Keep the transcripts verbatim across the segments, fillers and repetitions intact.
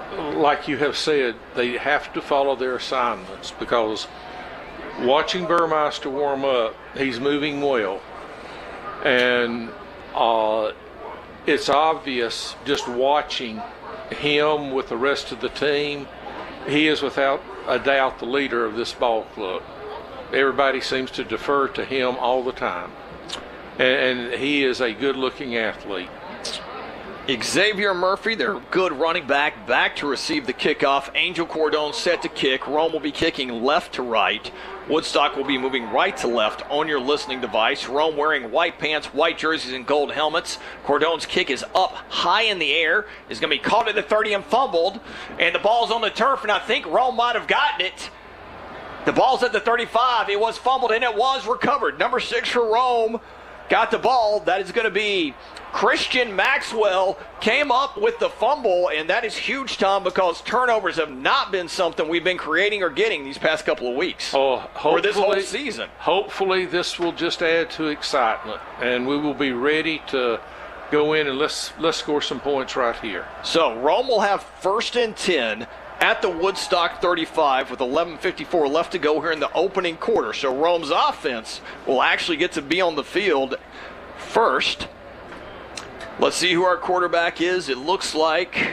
like you have said, they have to follow their assignments, because watching Burmeister warm up, he's moving well. And uh, it's obvious just watching him with the rest of the team, he is without a doubt the leader of this ball club. Everybody seems to defer to him all the time. And, and he is a good-looking athlete. Xavier Murphy, their good running back, back to receive the kickoff. Angel Cordon set to kick. Rome will be kicking left to right. Woodstock will be moving right to left on your listening device. Rome wearing white pants, white jerseys, and gold helmets. Cordon's kick is up high in the air. Is going to be caught at the thirty and fumbled. And the ball's on the turf, and I think Rome might have gotten it. The ball's at the thirty-five. It was fumbled, and it was recovered. Number six for Rome got the ball. That is going to be Christian Maxwell. Came up with the fumble, and that is huge, Tom, because turnovers have not been something we've been creating or getting these past couple of weeks. Oh, or this whole season. Hopefully this will just add to excitement, and we will be ready to go in and let's let's score some points right here. So Rome will have first and ten at the Woodstock thirty-five with eleven fifty-four left to go here in the opening quarter. So Rome's offense will actually get to be on the field first. Let's see who our quarterback is. It looks like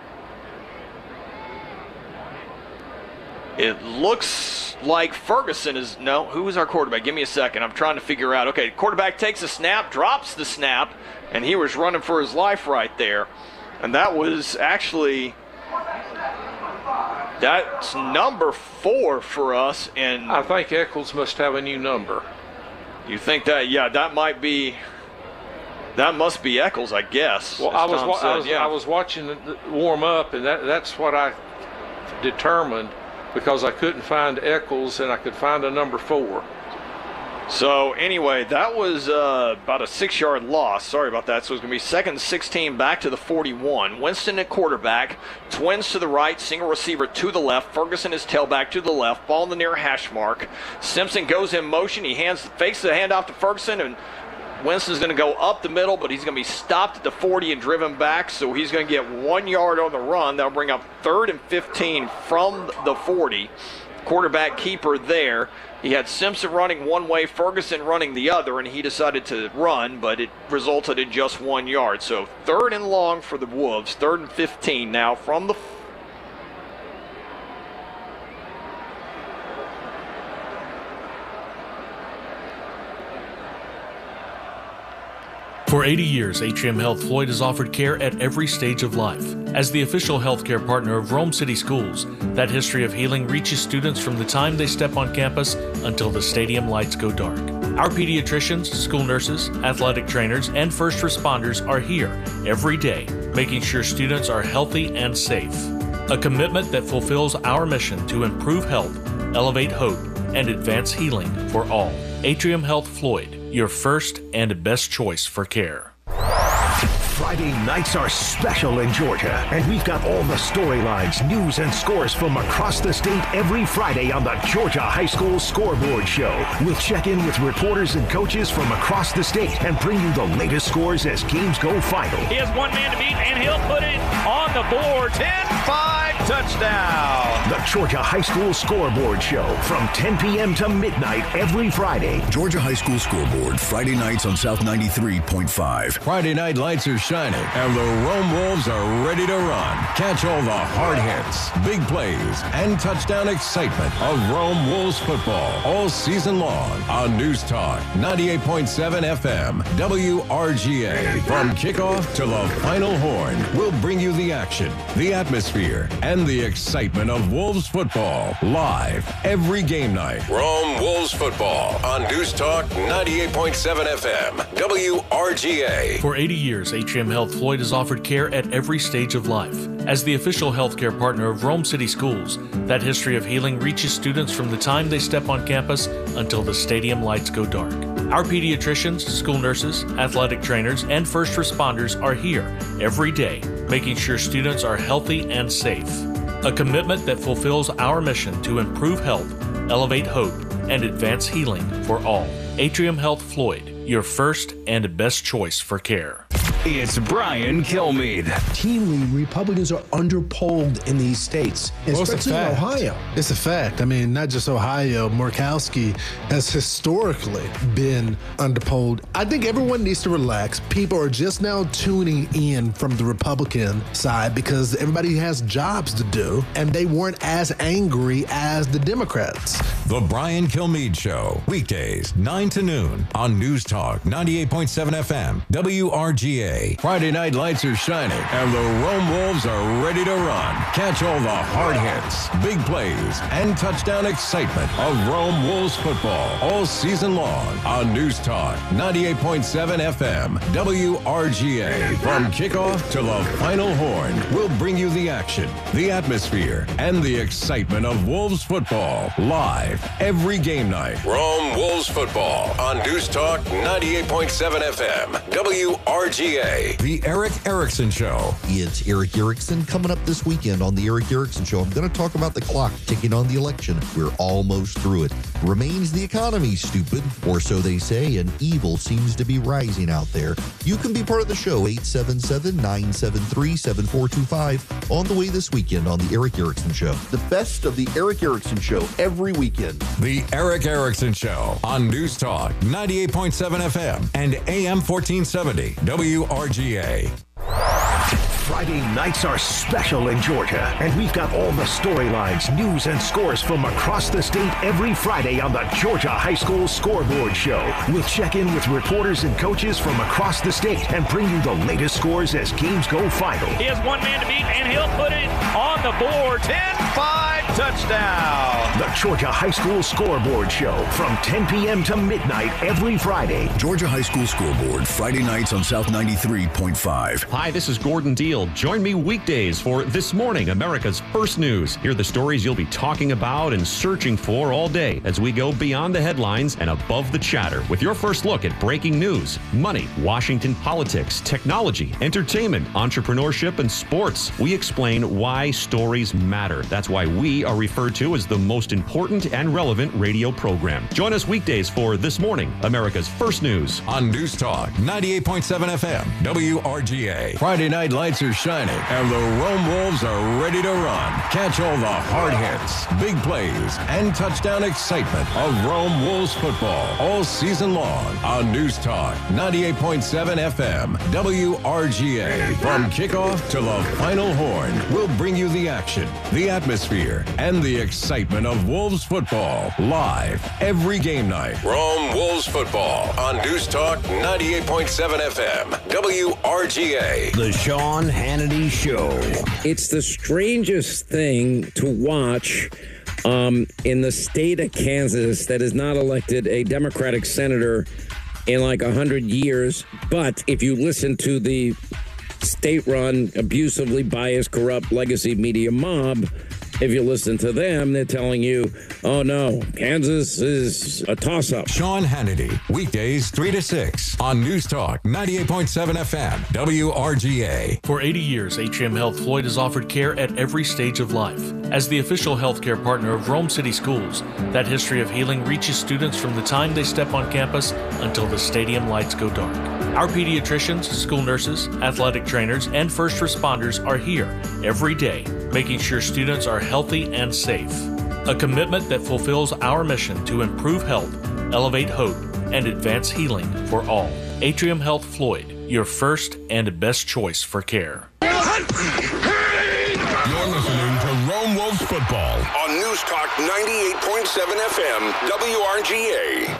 it looks like Ferguson is no. Who is our quarterback? Give me a second. I'm trying to figure out. Okay, quarterback takes a snap, drops the snap, and he was running for his life right there. And that was actually that's number four for us. And I think Eccles must have a new number. You think that? Yeah, that might be. That must be Eccles, I guess. Well, I was, wa- said, I was yeah. I was watching it warm up, and that that's what I determined, because I couldn't find Eccles and I could find a number four. So anyway, that was uh, about a six-yard loss. Sorry about that. So it's going to be second and sixteen back to the forty-one. Winston at quarterback, twins to the right, single receiver to the left. Ferguson is tailback to the left, ball in the near hash mark. Simpson goes in motion. He hands fakes the handoff to Ferguson, and Winston's going to go up the middle, but he's going to be stopped at the forty and driven back, so he's going to get one yard on the run. That'll bring up third and fifteen from the forty. Quarterback keeper there. He had Simpson running one way, Ferguson running the other, and he decided to run, but it resulted in just one yard. So third and long for the Wolves, third and fifteen now from the For eighty years, Atrium Health Floyd has offered care at every stage of life. As the official healthcare partner of Rome City Schools, that history of healing reaches students from the time they step on campus until the stadium lights go dark. Our pediatricians, school nurses, athletic trainers, and first responders are here every day, making sure students are healthy and safe. A commitment that fulfills our mission to improve health, elevate hope, and advance healing for all. Atrium Health Floyd, your first and best choice for care. Friday nights are special in Georgia, and we've got all the storylines, news, and scores from across the state every Friday on the Georgia High School Scoreboard Show. We'll check in with reporters and coaches from across the state and bring you the latest scores as games go final. He has one man to beat, and he'll put it on the board. ten five touchdown. The Georgia High School Scoreboard Show from ten p.m. to midnight every Friday. Georgia High School Scoreboard, Friday nights on South ninety-three point five. Friday night lights are shining, and the Rome Wolves are ready to run. Catch all the hard hits, big plays, and touchdown excitement of Rome Wolves football all season long on News Talk ninety-eight point seven F M, W R G A. From kickoff to the final horn, we'll bring you the action, the atmosphere, and the excitement of Wolves football live every game night. Rome Wolves football on News Talk ninety-eight point seven F M, W R G A. For eighty years, Atrium Health Floyd has offered care at every stage of life. As the official healthcare partner of Rome City Schools, that history of healing reaches students from the time they step on campus until the stadium lights go dark. Our pediatricians, school nurses, athletic trainers, and first responders are here every day, making sure students are healthy and safe. A commitment that fulfills our mission to improve health, elevate hope, and advance healing for all. Atrium Health Floyd, your first and best choice for care. It's Brian Kilmeade. Routinely, Republicans are underpolled in these states, well, especially in Ohio. It's a fact. I mean, not just Ohio. Murkowski has historically been underpolled. I think everyone needs to relax. People are just now tuning in from the Republican side because everybody has jobs to do, and they weren't as angry as the Democrats. The Brian Kilmeade Show, weekdays, nine to noon on News Talk ninety-eight point seven F M, W R G A. Friday night lights are shining, and the Rome Wolves are ready to run. Catch all the hard hits, big plays, and touchdown excitement of Rome Wolves football all season long on News Talk ninety-eight point seven F M, W R G A. From kickoff to the final horn, we'll bring you the action, the atmosphere, and the excitement of Wolves football live every game night. Rome Wolves football on News Talk ninety-eight point seven F M, W R G A. The Eric Erickson Show. It's Eric Erickson coming up this weekend on the Eric Erickson Show. I'm going to talk about the clock ticking on the election. We're almost through it. Remains the economy stupid, or so they say, and evil seems to be rising out there. You can be part of the show, eight seven seven, nine seven three, seven four two five, on the way this weekend on the Eric Erickson Show. The best of the Eric Erickson Show every weekend. The Eric Erickson Show on News Talk ninety-eight point seven F M and A M fourteen seventy W R G A. Friday nights are special in Georgia, and we've got all the storylines, news, and scores from across the state every Friday on the Georgia High School Scoreboard Show. We'll check in with reporters and coaches from across the state and bring you the latest scores as games go final. He has one man to beat, and he'll put it on the board. ten five, touchdown. The Georgia High School Scoreboard Show from ten p.m. to midnight every Friday. Georgia High School Scoreboard, Friday nights on South ninety-three point five. Hi, this is Gordon Deal. Join me weekdays for This Morning, America's First News. Hear the stories you'll be talking about and searching for all day as we go beyond the headlines and above the chatter with your first look at breaking news, money, Washington politics, technology, entertainment, entrepreneurship, and sports. We explain why stories matter. That's why we are referred to as the most important and relevant radio program. Join us weekdays for This Morning, America's First News on News Talk ninety-eight point seven F M, W R G A. Friday night lights are shining, and the Rome Wolves are ready to run. Catch all the hard hits, big plays, and touchdown excitement of Rome Wolves football all season long on News Talk ninety-eight point seven F M, W R G A. From kickoff to the final horn, we'll bring you the action, the atmosphere, and the excitement of Wolves football live every game night. Rome Wolves football on News Talk ninety-eight point seven F M, W R G A. The Sean Hannity Show. It's the strangest thing to watch um, in the state of Kansas that has not elected a Democratic senator in like a hundred years. But if you listen to the state-run, abusively biased, corrupt legacy media mob, if you listen to them, they're telling you, oh no, Kansas is a toss-up. Sean Hannity, weekdays three to six on News Talk ninety-eight point seven F M, W R G A. For eighty years, Atrium Health Floyd has offered care at every stage of life. As the official healthcare partner of Rome City Schools, that history of healing reaches students from the time they step on campus until the stadium lights go dark. Our pediatricians, school nurses, athletic trainers, and first responders are here every day, making sure students are healthy and safe. A commitment that fulfills our mission to improve health, elevate hope, and advance healing for all. Atrium Health Floyd, your first and best choice for care. You're listening to Rome Wolves football on News Talk ninety-eight point seven F M, W R G A.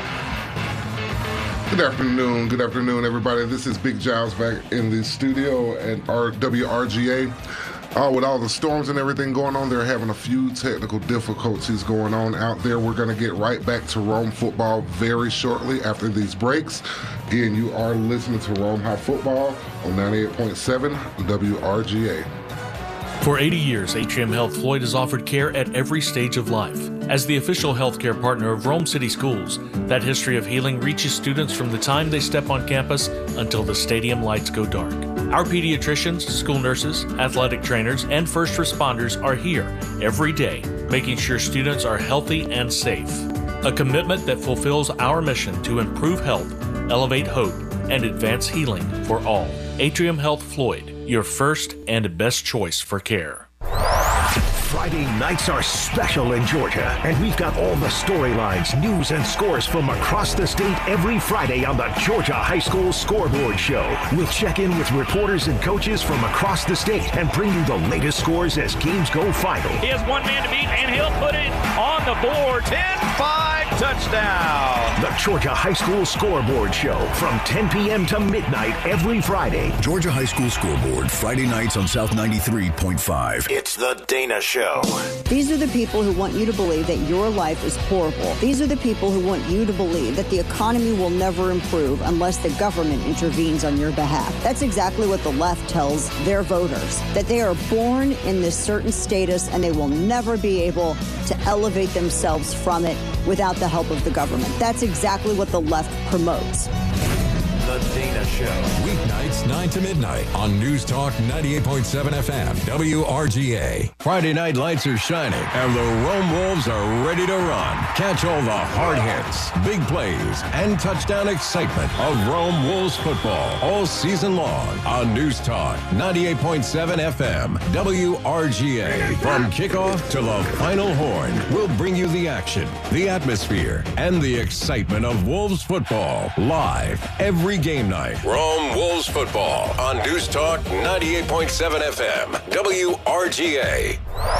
Good afternoon, good afternoon, everybody. This is Big Giles back in the studio at our W R G A. Uh, with all the storms and everything going on, they're having a few technical difficulties going on out there. We're going to get right back to Rome football very shortly after these breaks. Again, you are listening to Rome High Football on ninety-eight point seven W R G A. For eighty years, Atrium Health Floyd has offered care at every stage of life. As the official healthcare partner of Rome City Schools, that history of healing reaches students from the time they step on campus until the stadium lights go dark. Our pediatricians, school nurses, athletic trainers, and first responders are here every day, making sure students are healthy and safe. A commitment that fulfills our mission to improve health, elevate hope, and advance healing for all. Atrium Health Floyd, your first and best choice for care. Friday nights are special in Georgia, and we've got all the storylines, news, and scores from across the state every Friday on the Georgia High School Scoreboard Show. We'll check in with reporters and coaches from across the state and bring you the latest scores as games go final. He has one man to beat, and he'll put it on the board. ten five, touchdown. The Georgia High School Scoreboard Show from ten p.m. to midnight every Friday. Georgia High School Scoreboard, Friday nights on South ninety-three point five. It's the Dana Show. These are the people who want you to believe that your life is horrible. These are the people who want you to believe that the economy will never improve unless the government intervenes on your behalf. That's exactly what the left tells their voters, that they are born in this certain status and they will never be able to elevate themselves from it without the help of the government. That's exactly what the left promotes. The Dana Show. Weeknights nine to midnight on News Talk ninety-eight point seven F M, W R G A. Friday night lights are shining and the Rome Wolves are ready to run. Catch all the hard hits, big plays, and touchdown excitement of Rome Wolves football all season long on News Talk ninety-eight point seven F M, W R G A. From kickoff to the final horn, we'll bring you the action, the atmosphere, and the excitement of Wolves football live every game night. Rome Wolves football on News Talk ninety-eight point seven F M, W R G A.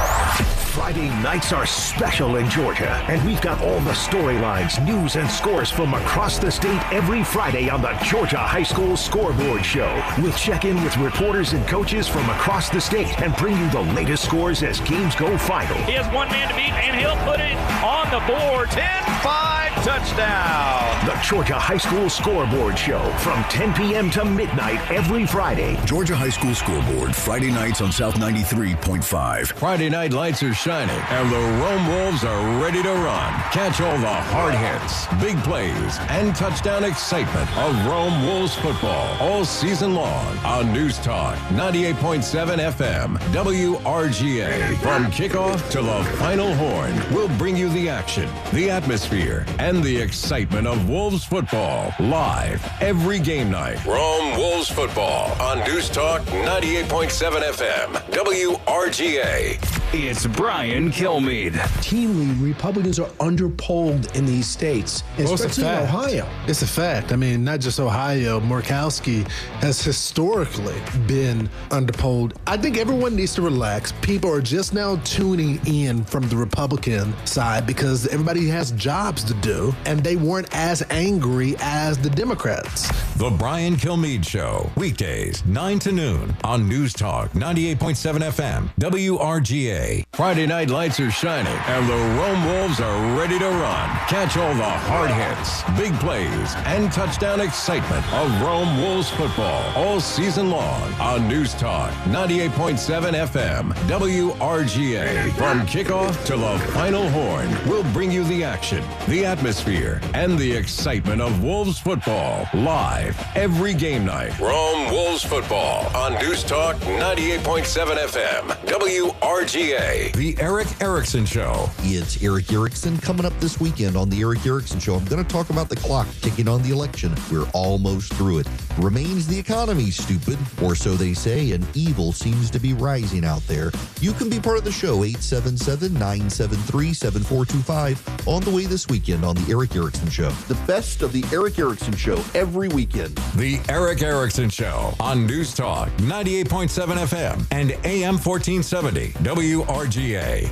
Friday nights are special in Georgia, and we've got all the storylines, news, and scores from across the state every Friday on the Georgia High School Scoreboard Show. We'll check in with reporters and coaches from across the state and bring you the latest scores as games go final. He has one man to beat, and he'll put it on the board. ten five, touchdown. The Georgia High School Scoreboard Show from ten p.m. to midnight every Friday. Georgia High School Scoreboard, Friday nights on South ninety-three point five. Friday night lights are shining and the Rome Wolves are ready to run. Catch all the hard hits, big plays, and touchdown excitement of Rome Wolves football all season long on News Talk ninety-eight point seven F M, W R G A. From kickoff to the final horn, we'll bring you the action, the atmosphere, and the excitement of Wolves football live every game night. Rome Wolves football on News Talk ninety-eight point seven F M, W R G A. It's Brian Kilmeade. Routinely, Republicans are underpolled in these states, Well, especially in Ohio. It's a fact. I mean, not just Ohio. Murkowski has historically been underpolled. I think everyone needs to relax. People are just now tuning in from the Republican side because everybody has jobs to do, and they weren't as angry as the Democrats. The Brian Kilmeade Show, weekdays, nine to noon on News Talk ninety-eight point seven F M, W R G A. Friday night lights are shining and the Rome Wolves are ready to run. Catch all the hard hits, big plays, and touchdown excitement of Rome Wolves football all season long on News Talk ninety-eight point seven F M, W R G A. From kickoff to the final horn, we'll bring you the action, the atmosphere, and the excitement of Wolves football live every game night. Rome Wolves football on News Talk ninety-eight point seven F M, W R G A. The Eric Erickson Show. It's Eric Erickson coming up this weekend on the Eric Erickson Show. I'm going to talk about the clock ticking on the election. We're almost through it. Remains the economy, stupid, or so they say, and evil seems to be rising out there. You can be part of the show, eight seven seven, nine seven three, seven four two five, on the way this weekend on the Eric Erickson Show. The best of the Eric Erickson Show every weekend. The Eric Erickson Show on News Talk ninety-eight point seven F M and A M fourteen seventy, W R G A.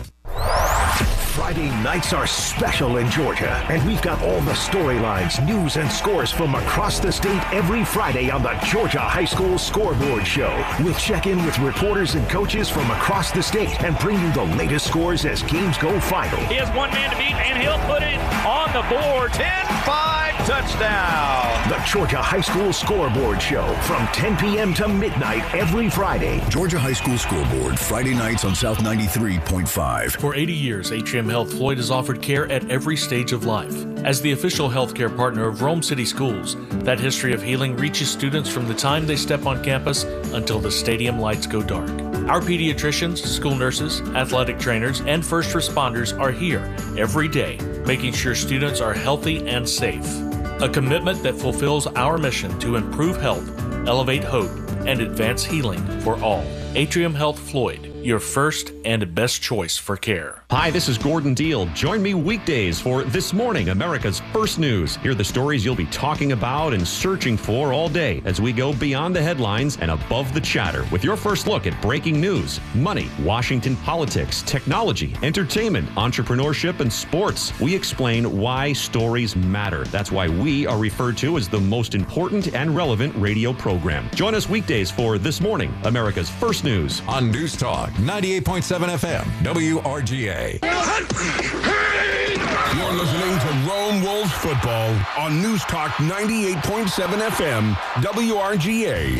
Friday nights are special in Georgia, and we've got all the storylines, news, and scores from across the state every Friday on the Georgia High School Scoreboard Show. We'll check in with reporters and coaches from across the state and bring you the latest scores as games go final. He has one man to beat, and he'll put it on the board. ten five, touchdown. The Georgia High School Scoreboard Show from ten p.m. to midnight every Friday. Georgia High School Scoreboard, Friday nights on South ninety-three point five. For eighty years, Atrium Health Floyd has offered care at every stage of life. As the official healthcare partner of Rome City Schools, that history of healing reaches students from the time they step on campus until the stadium lights go dark. Our pediatricians, school nurses, athletic trainers, and first responders are here every day, making sure students are healthy and safe. a commitment that fulfills our mission to improve health, elevate hope, and advance healing for all. Atrium Health Floyd, your first and best choice for care. Hi, this is Gordon Deal. Join me weekdays for This Morning, America's First News. Hear the stories you'll be talking about and searching for all day as we go beyond the headlines and above the chatter with your first look at breaking news, money, Washington politics, technology, entertainment, entrepreneurship, and sports. We explain why stories matter. That's why we are referred to as the most important and relevant radio program. Join us weekdays for This Morning, America's First News. On News Talk, ninety-eight point seven F M, W R G A. You're listening to Rome Wolves football on News Talk ninety-eight point seven F M, W R G A.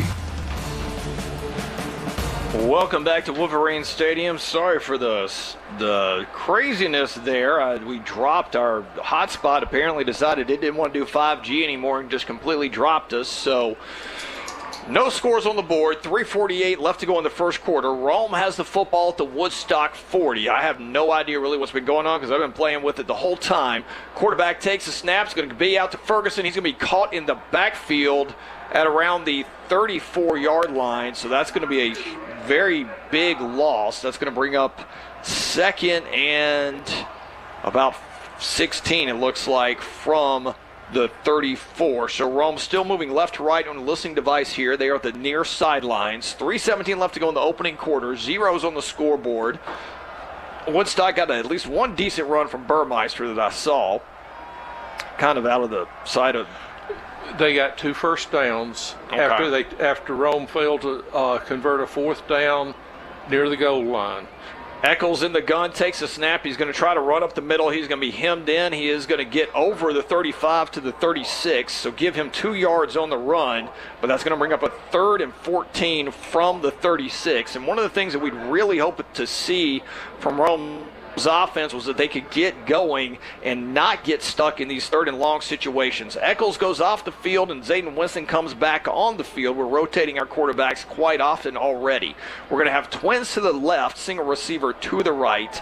Welcome back to Wolverine Stadium. Sorry for the the craziness there. Uh, we dropped our hotspot. Apparently decided it didn't want to do five G anymore and just completely dropped us. So no scores on the board. three forty-eight left to go in the first quarter. Rome has the football at the Woodstock forty. I have no idea really what's been going on because I've been playing with it the whole time. Quarterback takes a snap. It's going to be out to Ferguson. He's going to be caught in the backfield at around the thirty-four-yard line. So that's going to be a very big loss. That's going to bring up second and about sixteen, it looks like, from the thirty-four. So Rome still moving left to right on the listening device here. They are at the near sidelines. three seventeen left to go in the opening quarter. Zeros on the scoreboard. Woodstock got at least one decent run from Burmeister that I saw. Kind of out of the side of... They got two first downs Okay. after they after Rome failed to uh, convert a fourth down near the goal line. Eccles in the gun, takes a snap. He's going to try to run up the middle. He's going to be hemmed in. He is going to get over the thirty-five to the thirty-six, so give him two yards on the run, but that's going to bring up a third and fourteen from the thirty-six. And one of the things that we'd really hope to see from Rome's offense was that they could get going and not get stuck in these third and long situations. Eccles goes off the field and Zayden Winston comes back on the field. We're rotating our quarterbacks quite often already. We're going to have twins to the left, single receiver to the right.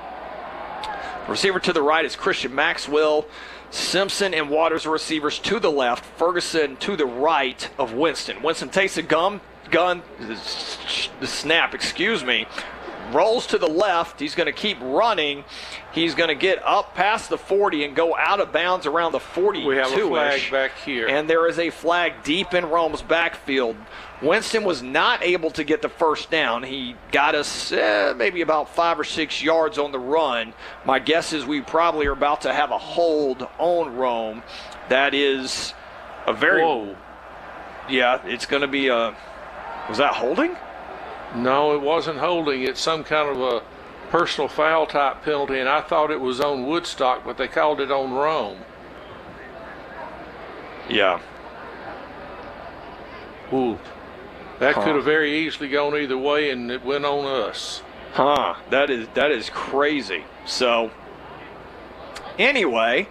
Receiver to the right is Christian Maxwell. Simpson and Waters are receivers to the left. Ferguson to the right of Winston. Winston takes a gun, gun, the snap, excuse me. Rolls to the left. He's going to keep running. He's going to get up past the forty and go out of bounds around the forty-two-ish. We have a flag back here. And there is a flag deep in Rome's backfield. Winston was not able to get the first down. He got us eh, maybe about five or six yards on the run. My guess is we probably are about to have a hold on Rome. That is a very... Whoa. Yeah, it's going to be a... Was that holding? No, it wasn't holding. It's some kind of a personal foul type penalty, and I thought it was on Woodstock, but they called it on Rome. Yeah. Ooh. That Huh. could have very easily gone either way, and it went on us. Huh. That is that is crazy. So, anyway,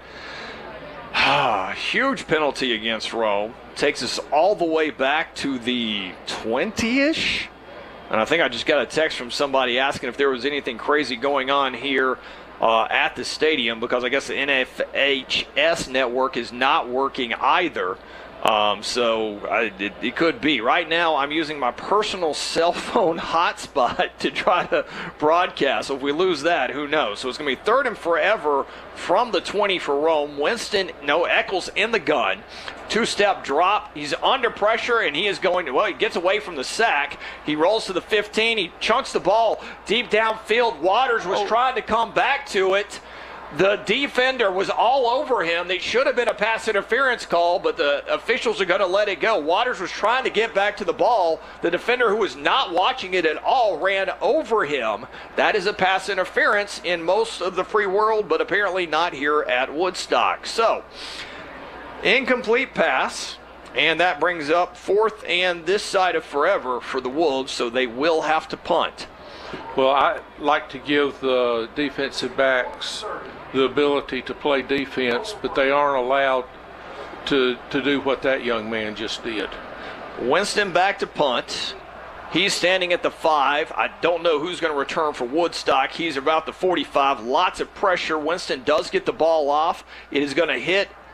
huge penalty against Rome. Takes us all the way back to the twenty-ish. And I think I just got a text from somebody asking if there was anything crazy going on here uh, at the stadium, because I guess the N F H S network is not working either. Um, so I, it, it could be. Right now, I'm using my personal cell phone hotspot to try to broadcast. So if we lose that, who knows? So it's going to be third and forever from the twenty for Rome. Winston, no, Eccles in the gun. Two-step drop. He's under pressure, and he is going to, well, he gets away from the sack. He rolls to the fifteen. He chunks the ball deep downfield. Waters was Oh. trying to come back to it. The defender was all over him. They should have been a pass interference call, but the officials are going to let it go. Waters was trying to get back to the ball. The defender, who was not watching it at all, ran over him. That is a pass interference in most of the free world, but apparently not here at Woodstock. So, incomplete pass, and that brings up fourth and this side of forever for the Wolves, so they will have to punt. Well, I like to give the defensive backs the ability to play defense, but they aren't allowed to to do what that young man just did. Winston back to punt. He's standing at the five. I don't know who's going to return for Woodstock. He's about the forty-five. Lots of pressure. Winston does get the ball off. It is going to hit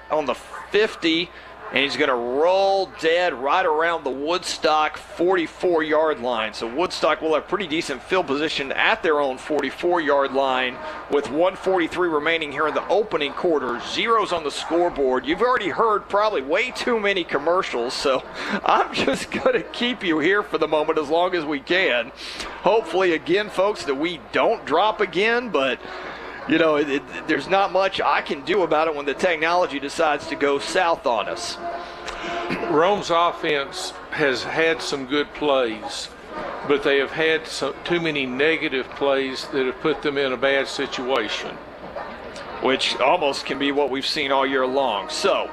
on the fifty, and he's going to roll dead right around the Woodstock forty-four-yard line. So Woodstock will have pretty decent field position at their own forty-four-yard line with one forty-three remaining here in the opening quarter. Zeros on the scoreboard. You've already heard probably way too many commercials, so I'm just going to keep you here for the moment as long as we can. Hopefully, again, folks, that we don't drop again, but you know, it, it, there's not much I can do about it when the technology decides to go south on us. Rome's offense has had some good plays, but they have had some, too many negative plays that have put them in a bad situation. Which almost can be what we've seen all year long. So,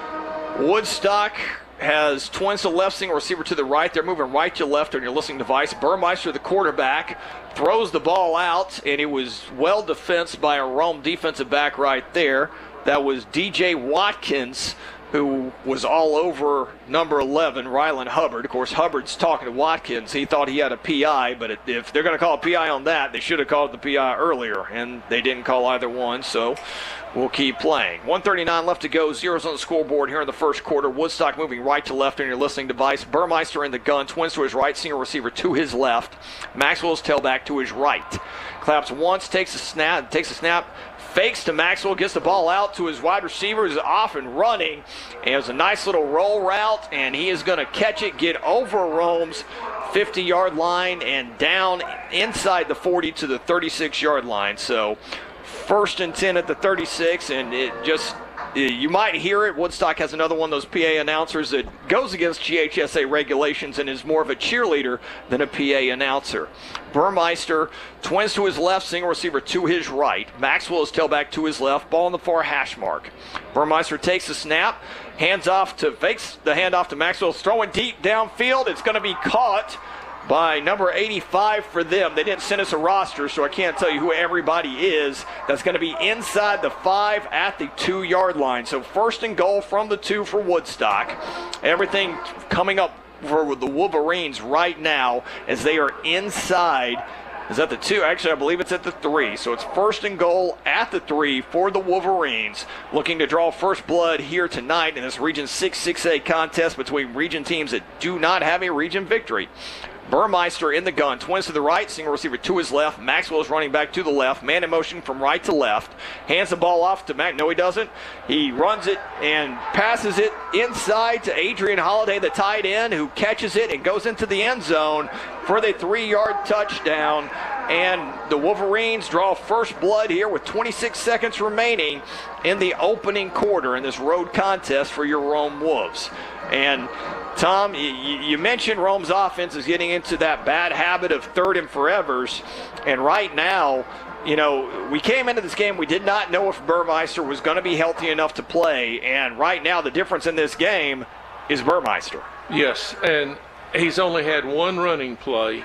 Woodstock has twins to the left, single receiver to the right. They're moving right to left on your listening device. Burmeister, the quarterback, throws the ball out, and it was well defensed by a Rome defensive back right there. That was D J Watkins, who was all over number eleven, Rylan Hubbard. Of course, Hubbard's talking to Watkins. He thought he had a P I, but if they're going to call a P I on that, they should have called the P I earlier, and they didn't call either one, so we'll keep playing. one thirty-nine left to go. Zeros on the scoreboard here in the first quarter. Woodstock moving right to left on your listening device. Burmeister in the gun. Twins to his right. Single receiver to his left. Maxwell's tailback to his right. Claps once. Takes a snap. Takes a snap. Fakes to Maxwell. Gets the ball out to his wide receiver. Is off and running. And it was a nice little roll route. And he is going to catch it. Get over Rome's fifty-yard line and down inside the forty to the thirty-six-yard line. So first and ten at the thirty-six, and it just, you might hear it. Woodstock has another one of those P A announcers that goes against G H S A regulations and is more of a cheerleader than a P A announcer. Burmeister, twins to his left, single receiver to his right. Maxwell is tailback to his left, ball on the far hash mark. Burmeister takes the snap, hands off to, fakes the handoff to Maxwell, throwing deep downfield. It's going to be caught by number eighty-five for them. They didn't send us a roster, so I can't tell you who everybody is. That's going to be inside the five at the two-yard line. So first and goal from the two for Woodstock. Everything coming up for the Wolverines right now as they are inside. Is that the two? Actually, I believe it's at the three. So it's first and goal at the three for the Wolverines, looking to draw first blood here tonight in this Region six six A contest between region teams that do not have a region victory. Burmeister in the gun, twins to the right, single receiver to his left. Maxwell is running back to the left, man in motion from right to left. Hands the ball off to Mac. No, he doesn't. He runs it and passes it inside to Adrian Holiday, the tight end, who catches it and goes into the end zone for the three-yard touchdown. And the Wolverines draw first blood here with twenty-six seconds remaining in the opening quarter in this road contest for your Rome Wolves. And Tom, you, you mentioned Rome's offense is getting into that bad habit of third and forevers. And right now, you know, we came into this game, we did not know if Burmeister was going to be healthy enough to play. And right now, the difference in this game is Burmeister. Yes, and he's only had one running play.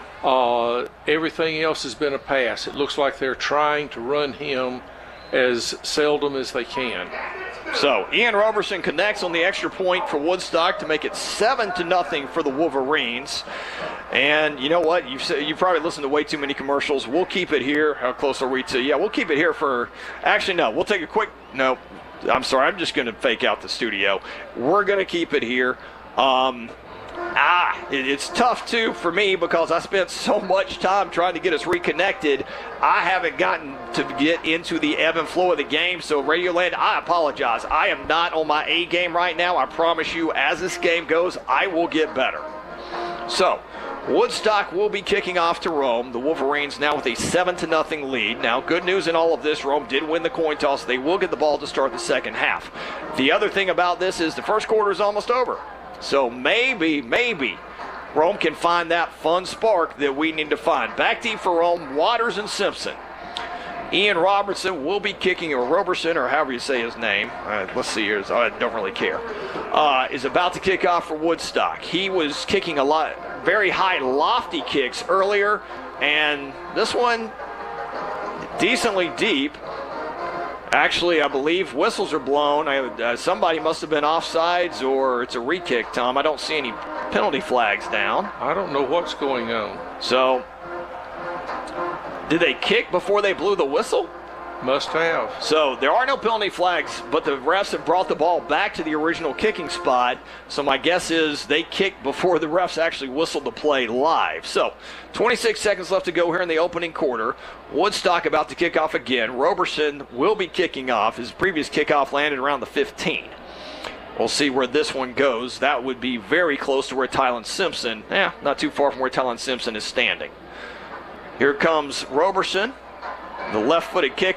Uh, everything else has been a pass. It looks like they're trying to run him as seldom as they can. So Ian Roberson connects on the extra point for Woodstock to make it seven to nothing for the Wolverines. And you know what? You've you've probably listened to way too many commercials. We'll keep it here. How close are we to? Yeah, we'll keep it here for. Actually, no. We'll take a quick. No, I'm sorry. I'm just going to fake out the studio. We're going to keep it here. Um, Ah, it, it's tough, too, for me because I spent so much time trying to get us reconnected. I haven't gotten to get into the ebb and flow of the game. So, Radioland, I apologize. I am not on my A game right now. I promise you, as this game goes, I will get better. So, Woodstock will be kicking off to Rome. The Wolverines now with a seven to nothing lead. Now, good news in all of this, Rome did win the coin toss. They will get the ball to start the second half. The other thing about this is the first quarter is almost over. So maybe, maybe Rome can find that fun spark that we need to find. Back deep for Rome, Waters and Simpson. Ian Robertson will be kicking, or Roberson, or however you say his name. Uh, let's see here. I don't really care. Uh, is about to kick off for Woodstock. He was kicking a lot, very high, lofty kicks earlier, and this one decently deep. Actually, I believe whistles are blown. I, uh, somebody must have been offsides, or it's a re-kick, Tom. I don't see any penalty flags down. I don't know what's going on. So, did they kick before they blew the whistle? Must have. So there are no penalty flags, but the refs have brought the ball back to the original kicking spot. So my guess is they kicked before the refs actually whistled the play live. So twenty-six seconds left to go here in the opening quarter. Woodstock about to kick off again. Roberson will be kicking off. His previous kickoff landed around the fifteen. We'll see where this one goes. That would be very close to where Tylen Simpson, eh, not too far from where Tylen Simpson is standing. Here comes Roberson. The left-footed kicker